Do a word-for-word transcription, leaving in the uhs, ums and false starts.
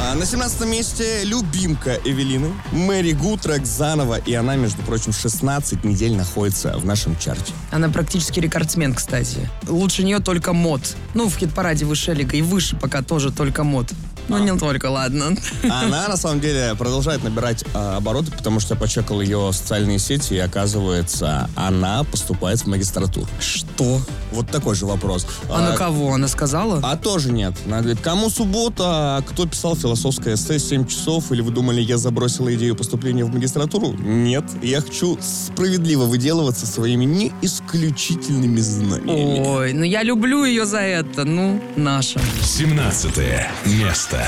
А на семнадцатом месте любимка Эвелины Мэри Гу, трек заново. И она, между прочим, шестнадцать недель находится в нашем чарте. Она практически рекордсмен, кстати. Лучше нее только мод. Ну, в хит-параде выше Элига и выше пока тоже только мод. Ну, не только, ладно. Она, на самом деле, продолжает набирать э, обороты, потому что я почекал ее социальные сети, и, оказывается, она поступает в магистратуру. Что? Вот такой же вопрос. А, а на кого? Она сказала? А тоже нет. Она говорит, кому суббота, а кто писал философское эссе семь часов, или вы думали, я забросила идею поступления в магистратуру? Нет. Я хочу справедливо выделываться своими не исключительными знаниями. Ой, ну я люблю ее за это, ну, наша. семнадцатое место.